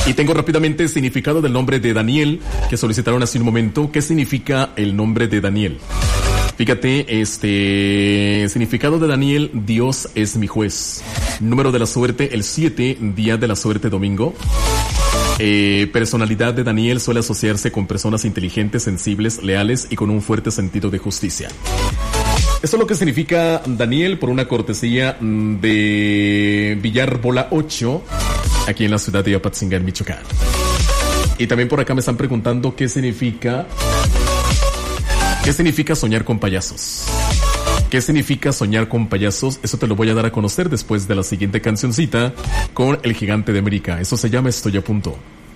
Y tengo rápidamente el significado del nombre de Daniel, que solicitaron hace un momento. ¿Qué significa el nombre de Daniel? Fíjate, significado de Daniel: Dios es mi juez. Número de la suerte, el 7, día de la suerte, domingo. Personalidad de Daniel: suele asociarse con personas inteligentes, sensibles, leales y con un fuerte sentido de justicia. Esto es lo que significa Daniel, por una cortesía de Villar Bola 8, aquí en la ciudad de Apatzingán, Michoacán. Y también por acá me están preguntando qué significa soñar con payasos. ¿Qué significa soñar con payasos? Eso te lo voy a dar a conocer después de la siguiente cancioncita con El Gigante de América. Eso se llama Estoy a Punto.